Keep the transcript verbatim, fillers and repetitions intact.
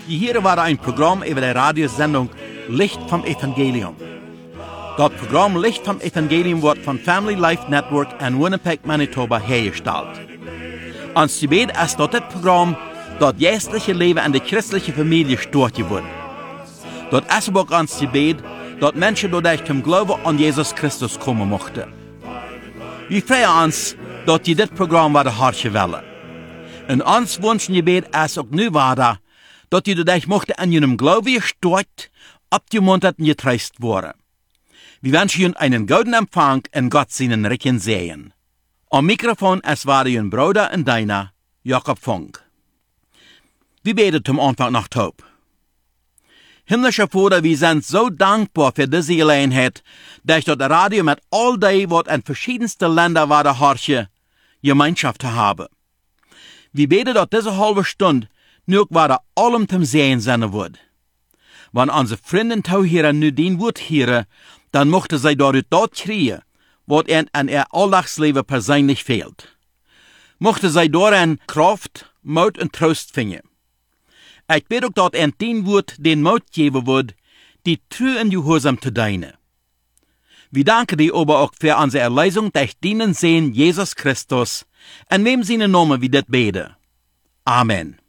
Hier war ein Programm über die Radiosendung Licht vom Evangelium. Das Programm Licht vom Evangelium wird von Family Life Network in Winnipeg, Manitoba hergestellt. Ons gebed ist, dass das Programm das geistliche Leben in der christlichen Familie stört wird. Das ist auch ons gebed, dass Menschen dadurch zum Glauben an Jesus Christus kommen möchten. Wir freuen uns, dass die das Programm weiter hartje willen. Und ons wünschen gebed ist auch nu weiter, dass die dadurch möchten an ihrem Glauben gestört, abgemuntert und getröstet worden. Wir wünschen Ihnen einen guten Empfang und Gott seinen Recken sehen. Am Mikrofon es war Ihr Bruder und deiner, Jakob Funk. Wir beten zum Anfang nach Taub. Himmlischer Vater, wir sind so dankbar für diese Gelegenheit, dass das Radio mit all dem, was in verschiedensten Ländern war, der Harche, Gemeinschaft zu haben. Wir beten, dass diese halbe Stunde nur war allem zum Sehen sein wird. Wenn unsere Freunde hier nu den Wort hören, dann mochte sie dadurch dort kriegen, was ihnen an ihr Alldagsleben persönlich fehlt. Mochte sie darin Kraft, Mut und Trost finden. Ich bete auch, dass ihnen den Wort den Mut geben wird, die treu und gehorsam zu dienen. Wir danken dir aber auch für unsere Erlösung durch deinen Sohn Jesus Christus, in wem seine Namen wir das beten. Amen.